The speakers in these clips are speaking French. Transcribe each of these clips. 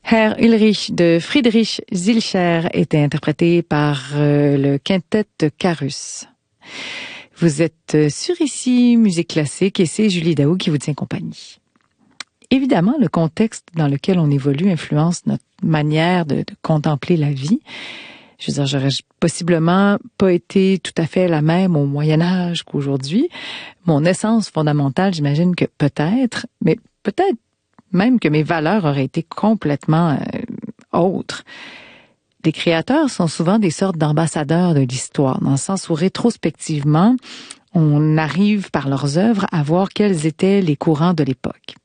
Herr Ulrich de Friedrich Zilcher était interprété par le quintet Carus. Vous êtes sur ici Musique classique et c'est Julie Daou qui vous tient compagnie. Évidemment, le contexte dans lequel on évolue influence notre manière de contempler la vie. Je veux dire, j'aurais possiblement pas été tout à fait la même au Moyen Âge qu'aujourd'hui. Mon essence fondamentale, j'imagine que peut-être, mais peut-être même que mes valeurs auraient été complètement autres. Les créateurs sont souvent des sortes d'ambassadeurs de l'histoire, dans le sens où rétrospectivement, on arrive par leurs œuvres à voir quels étaient les courants de l'époque.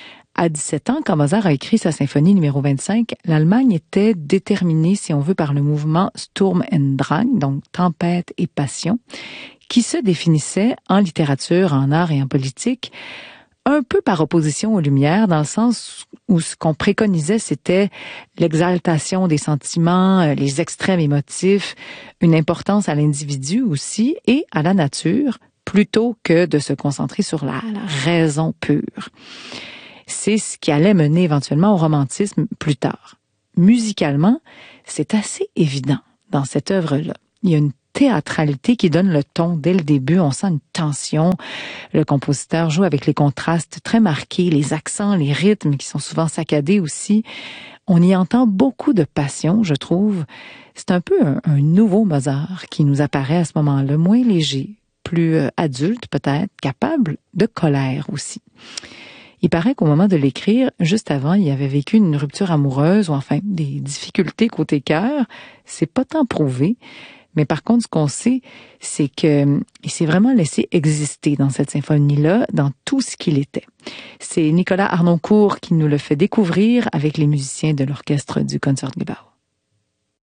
À 17 ans, quand Mozart a écrit sa symphonie numéro 25, l'Allemagne était déterminée, si on veut, par le mouvement Sturm und Drang, donc tempête et passion, qui se définissait en littérature, en art et en politique, un peu par opposition aux Lumières, dans le sens où ce qu'on préconisait, c'était l'exaltation des sentiments, les extrêmes émotifs, une importance à l'individu aussi et à la nature, plutôt que de se concentrer sur la raison pure. C'est ce qui allait mener éventuellement au romantisme plus tard. Musicalement, c'est assez évident dans cette œuvre-là. Il y a une théâtralité qui donne le ton dès le début. On sent une tension. Le compositeur joue avec les contrastes très marqués, les accents, les rythmes qui sont souvent saccadés aussi. On y entend beaucoup de passion, je trouve. C'est un peu un nouveau Mozart qui nous apparaît à ce moment-là, moins léger, plus adulte peut-être, capable de colère aussi. Il paraît qu'au moment de l'écrire, juste avant, il avait vécu une rupture amoureuse ou enfin des difficultés côté cœur. C'est pas tant prouvé. Mais par contre, ce qu'on sait, c'est que il s'est vraiment laissé exister dans cette symphonie-là, dans tout ce qu'il était. C'est Nicolas Harnoncourt qui nous le fait découvrir avec les musiciens de l'orchestre du Concertgebouw.